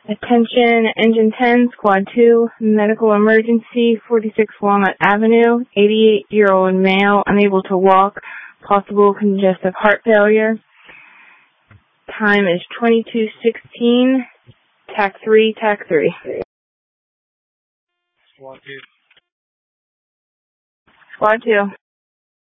Attention, Engine 10, Squad 2, medical emergency, 46 Walnut Avenue, 88-year-old male, unable to walk, possible congestive heart failure. Time is 22:16, TAC 3, TAC 3. Squad 2. Squad 2.